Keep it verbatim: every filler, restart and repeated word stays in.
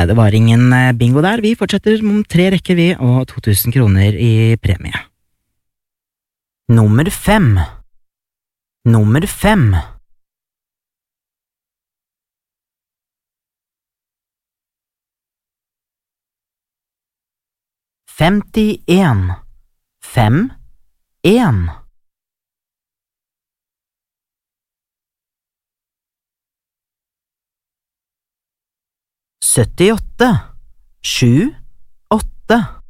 Nei, det var ingen eh, bingo der. Vi fortsetter om tre rekker vi, og to tusen kroner i premie. Nummer fem. Nummer fem. Femtien. Fem. En. Syttiåtte. Sju. Åtte.